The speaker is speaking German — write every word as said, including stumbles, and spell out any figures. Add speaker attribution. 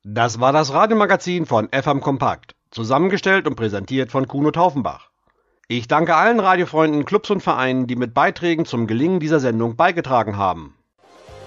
Speaker 1: Das war das Radiomagazin von F M Kompakt, zusammengestellt und präsentiert von Kuno Taufenbach. Ich danke allen Radiofreunden, Clubs und Vereinen, die mit Beiträgen zum Gelingen dieser Sendung beigetragen haben.